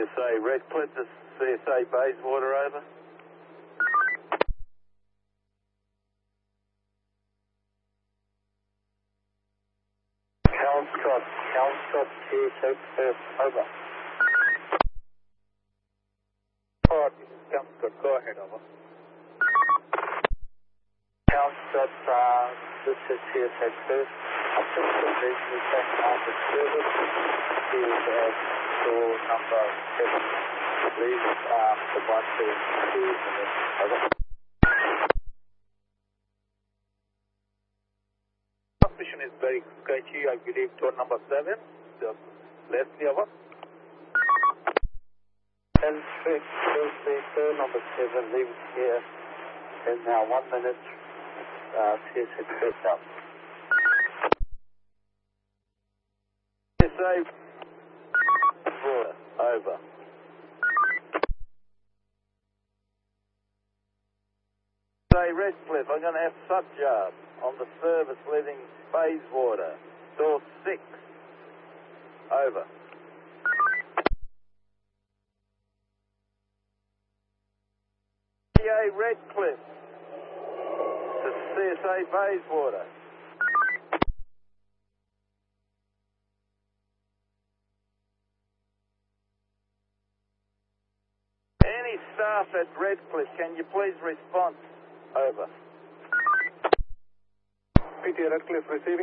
CSA Redcliffe to CSA Bayswater, over. Calmstrop, CSA Perth, over. Alright, Calmstrop, go ahead, over. Calmstrop, this is CSA Perth. I've just provisionally taken on the service. He is at door number 7. Please, the 1 2 minutes, over. Transmission is very sketchy, I believe, door number 7. Just Leslie, over. And Leslie, door number 7, leave here in now 1 minute. CSA Perth out. CSA Bayswater, over. CSA Redcliffe, I'm going to have Sutjar on the service leaving Bayswater, door 6, over. CSA Redcliffe to CSA Bayswater. Any staff at Redcliffe, can you please respond? Over. PT Redcliffe receiving.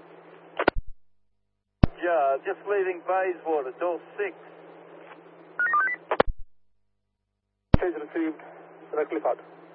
Yeah, just leaving Bayswater, door 6. Message received. Redcliffe out.